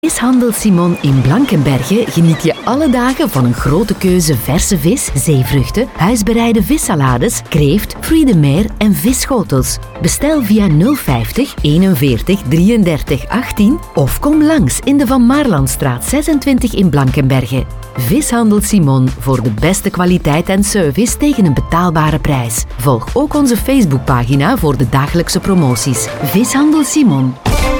Vishandel Simon in Blankenberge geniet je alle dagen van een grote keuze verse vis, zeevruchten, huisbereide vissalades, kreeft, fruits de mer en visschotels. Bestel via 050 41 33 18 of kom langs in de Van Maarlandstraat 26 in Blankenberge. Vishandel Simon voor de beste kwaliteit en service tegen een betaalbare prijs. Volg ook onze Facebookpagina voor de dagelijkse promoties. Vishandel Simon.